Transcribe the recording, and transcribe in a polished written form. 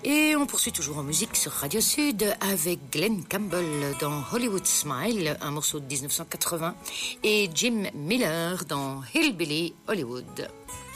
Et on poursuit toujours en musique sur Radio Sud avec Glenn Campbell dans Hollywood Smile, un morceau de 1980, et Jim Miller dans Hillbilly Hollywood.